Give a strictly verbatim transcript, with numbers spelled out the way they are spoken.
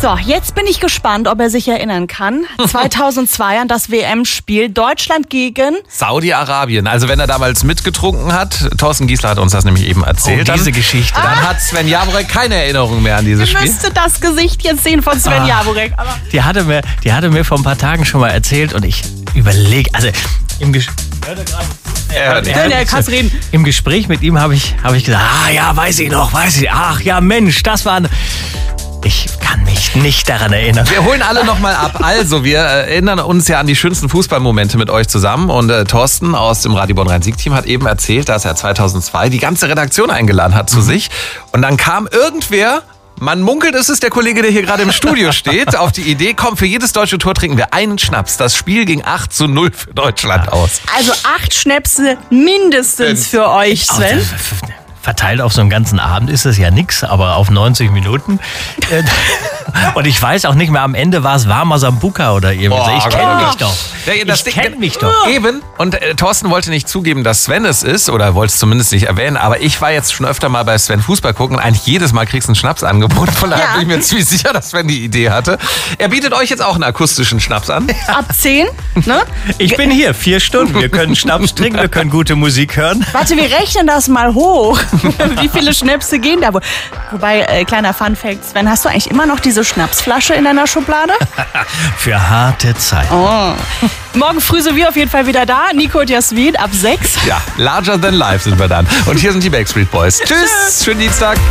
So, jetzt bin ich gespannt, ob er sich erinnern kann. zweitausendzwei an das W M-Spiel Deutschland gegen Saudi-Arabien. Also wenn er damals mitgetrunken hat, Thorsten Giesler hat uns das nämlich eben erzählt. Oh, diese dann, Geschichte. Dann ah. hat Sven Javoret keine Erinnerung mehr an dieses Ich Spiel. müsste das Gesicht jetzt sehen von Sven Ah. Javoret. Aber Die hatte, mir, die hatte mir vor ein paar Tagen schon mal erzählt und ich überlege, also im Gespräch... Ja, ja, ja, kannst reden. Im Gespräch mit ihm habe ich, hab ich gesagt, ah ja, weiß ich noch, weiß ich. Ach ja, Mensch, das war... Ich kann mich nicht daran erinnern. Wir holen alle nochmal ab. Also, wir erinnern uns ja an die schönsten Fußballmomente mit euch zusammen. Und äh, Thorsten aus dem Radio Bonn Rhein-Sieg-Team hat eben erzählt, dass er zweitausendzwei die ganze Redaktion eingeladen hat zu mhm. sich. Und dann kam irgendwer... Man munkelt, es ist der Kollege, der hier gerade im Studio steht, auf die Idee, komm, für jedes deutsche Tor trinken wir einen Schnaps. Das Spiel ging acht zu null für Deutschland aus. Also acht Schnäpse mindestens für euch, Sven. Verteilt auf so einen ganzen Abend ist es ja nix, aber auf neunzig Minuten. Und ich weiß auch nicht mehr, am Ende war es warmer Sambuca oder irgendwas. Boah, ich kenne mich doch. Ja, das ich kenne mich doch. Eben. Und äh, Thorsten wollte nicht zugeben, dass Sven es ist, oder wollte es zumindest nicht erwähnen, aber ich war jetzt schon öfter mal bei Sven Fußball gucken und eigentlich jedes Mal kriegst du einen Schnaps angeboten. Von daher Ja. bin ich mir ziemlich sicher, dass Sven die Idee hatte. Er bietet euch jetzt auch einen akustischen Schnaps an. Ab zehn, ne? Ich bin hier, vier Stunden. Wir können Schnaps trinken, wir können gute Musik hören. Warte, wir rechnen das mal hoch. Wie viele Schnäpse gehen da wohl? Wobei, äh, kleiner Funfact, Sven, hast du eigentlich immer noch diese Schnapsflasche in deiner Schublade? Für harte Zeit. Oh. Morgen früh sind wir auf jeden Fall wieder da. Nico und Jasmin ab sechs. Ja, larger than life sind wir dann. Und hier sind die Backstreet Boys. Tschüss, schönen Dienstag.